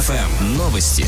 FM новости.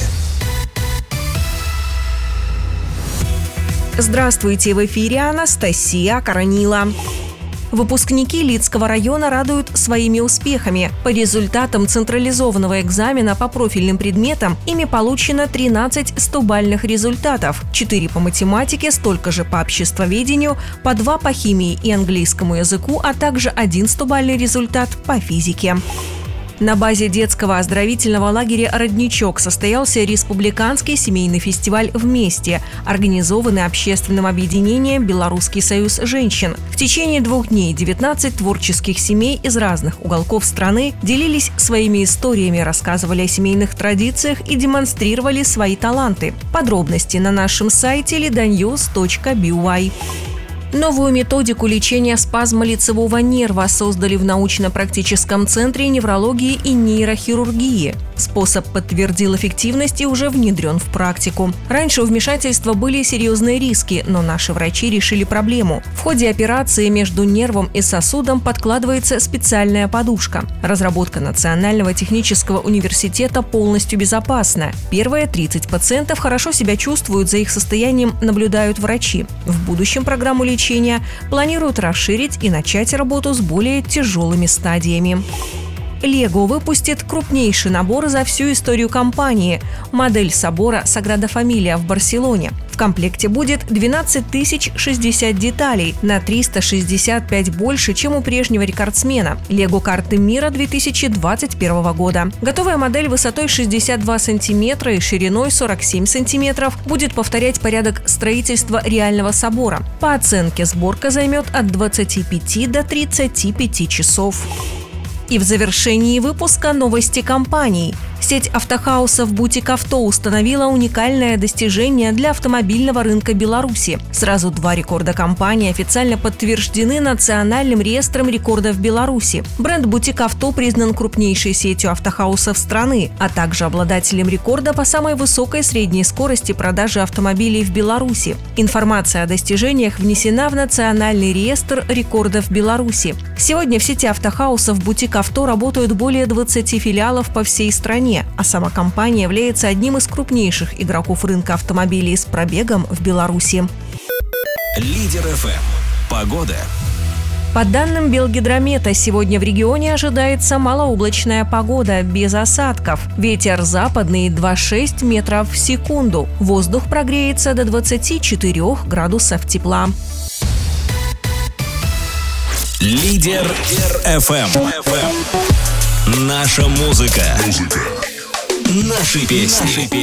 Здравствуйте, в эфире Анастасия Коронила. Выпускники Лидского района радуют своими успехами. По результатам централизованного экзамена по профильным предметам ими получено 13 100-бальных результатов. 4 по математике, столько же по обществоведению, по 2 по химии и английскому языку, а также 1 100-бальный результат по физике. На базе детского оздоровительного лагеря «Родничок» состоялся республиканский семейный фестиваль «Вместе», организованный общественным объединением «Белорусский союз женщин». В течение 2 дней 19 творческих семей из разных уголков страны делились своими историями, рассказывали о семейных традициях и демонстрировали свои таланты. Подробности на нашем сайте ledanews.by. Новую методику лечения спазма лицевого нерва создали в научно-практическом центре неврологии и нейрохирургии. Способ подтвердил эффективность и уже внедрен в практику. Раньше у вмешательства были серьезные риски, но наши врачи решили проблему. В ходе операции между нервом и сосудом подкладывается специальная подушка. Разработка Национального технического университета полностью безопасна. Первые 30 пациентов хорошо себя чувствуют, за их состоянием наблюдают врачи. В будущем программу лечения планируют расширить и начать работу с более тяжелыми стадиями. Лего выпустит крупнейший набор за всю историю компании – модель собора Саграда Фамилия в Барселоне. В комплекте будет 12 060 деталей, на 365 больше, чем у прежнего рекордсмена – Лего-карты мира 2021 года. Готовая модель высотой 62 сантиметра и шириной 47 сантиметров будет повторять порядок строительства реального собора. По оценке, сборка займет от 25 до 35 часов. И в завершении выпуска новости компаний. Сеть автохаусов «Бутик Авто» установила уникальное достижение для автомобильного рынка Беларуси. Сразу 2 рекорда компании официально подтверждены Национальным реестром рекордов Беларуси. Бренд «Бутик Авто» признан крупнейшей сетью автохаусов страны, а также обладателем рекорда по самой высокой средней скорости продажи автомобилей в Беларуси. Информация о достижениях внесена в Национальный реестр рекордов Беларуси. Сегодня в сети автохаусов «Бутик Авто» работают более 20 филиалов по всей стране, а сама компания является одним из крупнейших игроков рынка автомобилей с пробегом в Беларуси. Лидер FM. Погода. По данным Белгидромета, сегодня в регионе ожидается малооблачная погода, без осадков. Ветер западный 2,6 метров в секунду. Воздух прогреется до 24 градусов тепла. Лидер FM. Наша музыка. Наши песни.